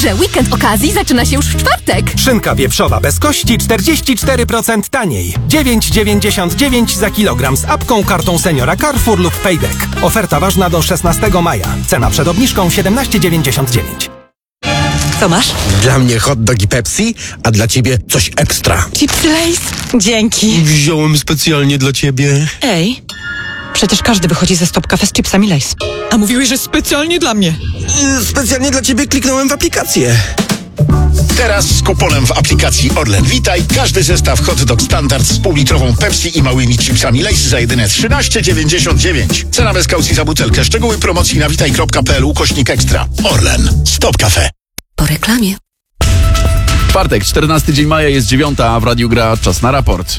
że weekend okazji zaczyna się już w czwartek. Szynka wieprzowa bez kości 44% taniej. 9,99 za kilogram z apką, kartą seniora Carrefour lub Payback. Oferta ważna do 16 maja. Cena przed obniżką 17,99. Co masz? Dla mnie hot dog i Pepsi, a dla ciebie coś ekstra. Chipsy Lay's? Dzięki. Wziąłem specjalnie dla ciebie. Ej, przecież każdy wychodzi ze Stop Cafe z chipsami Lay's. A mówiłeś, że specjalnie dla mnie. Specjalnie dla ciebie kliknąłem w aplikację. Teraz z kuponem w aplikacji Orlen Witaj każdy zestaw hot dog standard z półlitrową Pepsi i małymi chipsami Lay's za jedyne 13,99. Cena bez kaucji za butelkę. Szczegóły promocji na witaj.pl/ekstra. Orlen. Stop Cafe. Po reklamie. Czwartek, 14 dzień maja, jest 9, a w Radiu Gra czas na raport.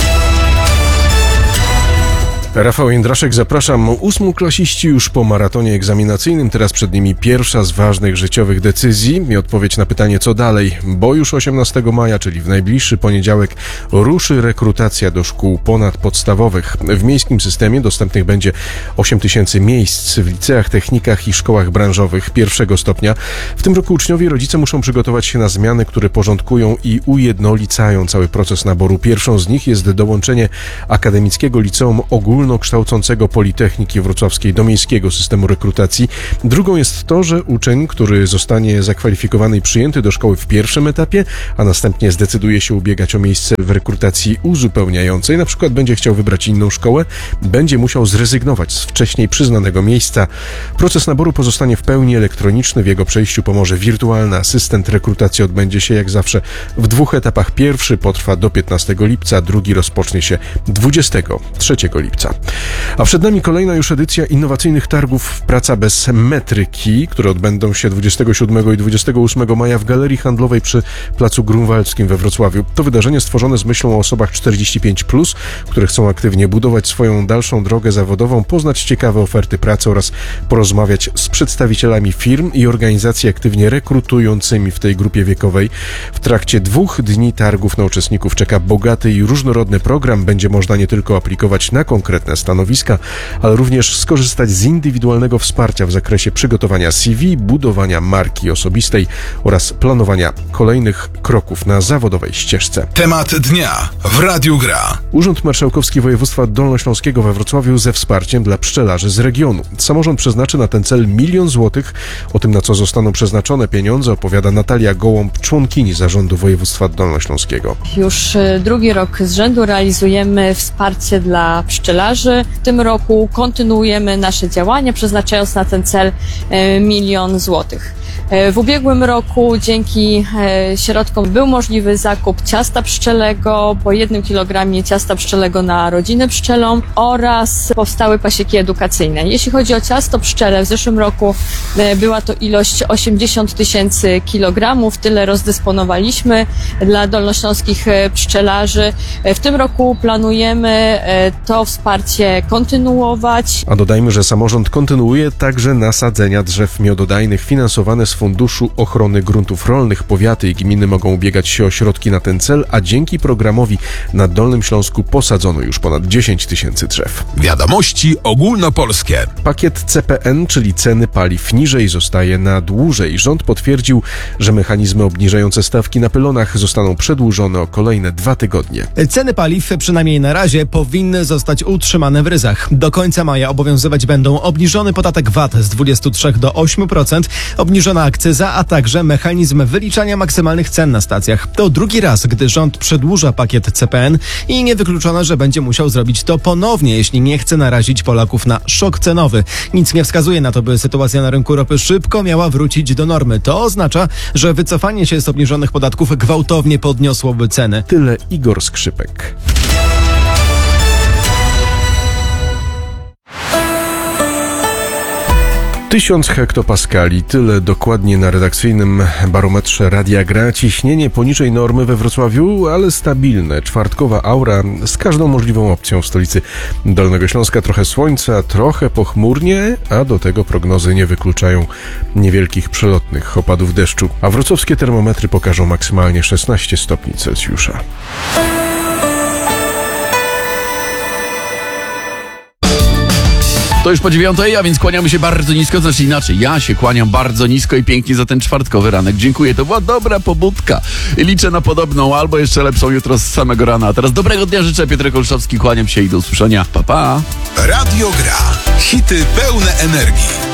Rafał Jędraszek, zapraszam. 8-klasiści już po maratonie egzaminacyjnym. Teraz przed nimi pierwsza z ważnych życiowych decyzji i odpowiedź na pytanie, co dalej. Bo już 18 maja, czyli w najbliższy poniedziałek, ruszy rekrutacja do szkół ponadpodstawowych. W miejskim systemie dostępnych będzie 8 000 miejsc w liceach, technikach i szkołach branżowych pierwszego stopnia. W tym roku uczniowie i rodzice muszą przygotować się na zmiany, które porządkują i ujednolicają cały proces naboru. Pierwszą z nich jest dołączenie Akademickiego Liceum Ogólnokształcącego Politechniki Wrocławskiej do miejskiego systemu rekrutacji. Drugą jest to, że uczeń, który zostanie zakwalifikowany i przyjęty do szkoły w pierwszym etapie, a następnie zdecyduje się ubiegać o miejsce w rekrutacji uzupełniającej, na przykład będzie chciał wybrać inną szkołę, będzie musiał zrezygnować z wcześniej przyznanego miejsca. Proces naboru pozostanie w pełni elektroniczny. W jego przejściu pomoże wirtualny asystent. Rekrutacji odbędzie się jak zawsze w 2 etapach. Pierwszy potrwa do 15 lipca, drugi rozpocznie się 23 lipca. A przed nami kolejna już edycja innowacyjnych targów Praca bez metryki, które odbędą się 27 i 28 maja w Galerii Handlowej przy Placu Grunwaldzkim we Wrocławiu. To wydarzenie stworzone z myślą o osobach 45+, które chcą aktywnie budować swoją dalszą drogę zawodową, poznać ciekawe oferty pracy oraz porozmawiać z przedstawicielami firm i organizacji aktywnie rekrutującymi w tej grupie wiekowej. W trakcie 2 dni targów na uczestników czeka bogaty i różnorodny program. Będzie można nie tylko aplikować na konkretne stanowiska, ale również skorzystać z indywidualnego wsparcia w zakresie przygotowania CV, budowania marki osobistej oraz planowania kolejnych kroków na zawodowej ścieżce. Temat dnia w Radiu Gra. Urząd Marszałkowski Województwa Dolnośląskiego we Wrocławiu ze wsparciem dla pszczelarzy z regionu. Samorząd przeznaczy na ten cel 1 000 000 złotych. O tym, na co zostaną przeznaczone pieniądze, opowiada Natalia Gołąb, członkini Zarządu Województwa Dolnośląskiego. Już drugi rok z rzędu realizujemy wsparcie dla pszczelarzy. W tym roku kontynuujemy nasze działania, przeznaczając na ten cel 1 000 000 złotych. W ubiegłym roku dzięki środkom był możliwy zakup ciasta pszczelego, po 1 kg ciasta pszczelego na rodzinę pszczelą oraz powstały pasieki edukacyjne. Jeśli chodzi o ciasto pszczele, w zeszłym roku była to ilość 80 000 kilogramów. Tyle rozdysponowaliśmy dla dolnośląskich pszczelarzy. W tym roku planujemy to wsparcie kontynuować. A dodajmy, że samorząd kontynuuje także nasadzenia drzew miododajnych finansowane z Funduszu Ochrony Gruntów Rolnych. Powiaty i gminy mogą ubiegać się o środki na ten cel, a dzięki programowi na Dolnym Śląsku posadzono już ponad 10 000 drzew. Wiadomości ogólnopolskie. Pakiet CPN, czyli ceny paliw niżej, zostaje na dłużej. Rząd potwierdził, że mechanizmy obniżające stawki na pylonach zostaną przedłużone o kolejne 2 tygodnie. Ceny paliw, przynajmniej na razie, powinny zostać utrzymane w ryzach. Do końca maja obowiązywać będą obniżony podatek VAT z 23 do 8%, obniżona akcyza, a także mechanizm wyliczania maksymalnych cen na stacjach. To drugi raz, gdy rząd przedłuża pakiet CPN i niewykluczone, że będzie musiał zrobić to ponownie, jeśli nie chce narazić Polaków na szok cenowy. Nic nie wskazuje na to, by sytuacja na rynku ropy szybko miała wrócić do normy. To oznacza, że wycofanie się z obniżonych podatków gwałtownie podniosłoby ceny. Tyle Igor Skrzypek. 1000 hektopaskali, tyle dokładnie na redakcyjnym barometrze Radia Gra. Ciśnienie poniżej normy we Wrocławiu, ale stabilne. Czwartkowa aura z każdą możliwą opcją w stolicy Dolnego Śląska. Trochę słońca, trochę pochmurnie, a do tego prognozy nie wykluczają niewielkich przelotnych opadów deszczu. A wrocławskie termometry pokażą maksymalnie 16 stopni Celsjusza. To już po 9:00, a więc kłaniamy się bardzo nisko, znaczy inaczej, ja się kłaniam bardzo nisko i pięknie za ten czwartkowy ranek. Dziękuję, to była dobra pobudka. Liczę na podobną, albo jeszcze lepszą jutro z samego rana. A teraz dobrego dnia życzę, Piotrek Olszowski, kłaniam się i do usłyszenia. Pa, pa. Radio Gra. Hity pełne energii.